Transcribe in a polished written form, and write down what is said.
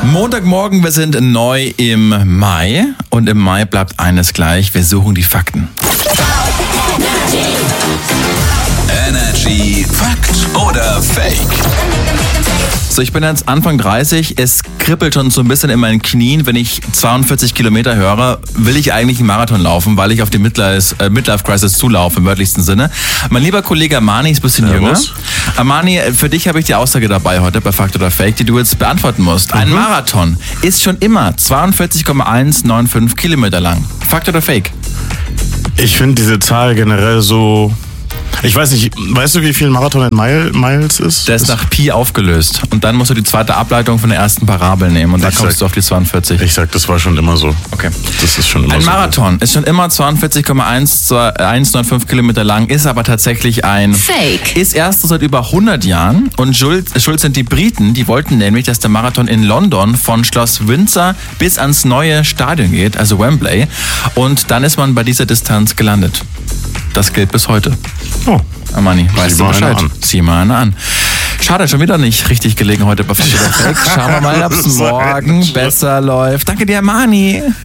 Montagmorgen, wir sind neu im Mai und im Mai bleibt eines gleich, wir suchen die Fakten. Energy Fakt oder Fake? So, ich bin jetzt Anfang 30, es kribbelt schon so ein bisschen in meinen Knien, wenn ich 42 Kilometer höre, will ich eigentlich einen Marathon laufen, weil ich auf die Midlife-Crisis zulaufe, im wörtlichsten Sinne. Mein lieber Kollege Armani ist ein bisschen jünger. Armani, für dich habe ich die Aussage dabei heute bei Fakt oder Fake, die du jetzt beantworten musst. Ein Marathon ist schon immer 42,195 Kilometer lang. Fakt oder Fake? Ich finde diese Zahl generell so... Ich weiß nicht, weißt du, wie viel Marathon in Miles ist? Der ist nach Pi aufgelöst. Und dann musst du die zweite Ableitung von der ersten Parabel nehmen. Und da kommst du auf die 42. Ich sag, das war schon immer so. Okay. Das ist schon immer so. Ein Marathon ist schon immer 42,195 Kilometer lang, ist aber tatsächlich ein Fake. Ist erst seit über 100 Jahren. Und schuld sind die Briten, die wollten nämlich, dass der Marathon in London von Schloss Windsor bis ans neue Stadion geht, also Wembley. Und dann ist man bei dieser Distanz gelandet. Das gilt bis heute. Oh. Armani, weißt du Bescheid? Sieh mal eine an. Schade, schon wieder nicht richtig gelegen heute bei Fakt oder Fake. Schauen wir mal, ob es morgen besser läuft. Danke dir, Armani.